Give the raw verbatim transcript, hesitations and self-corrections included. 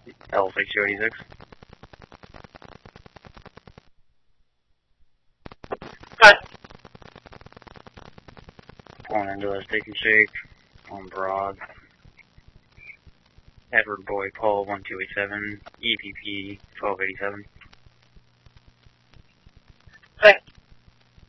L six two eighty-six. Cut. Pulling into a Steak and Shake on Broad. Edward Boy Paul one two eight seven, E P P twelve eighty-seven.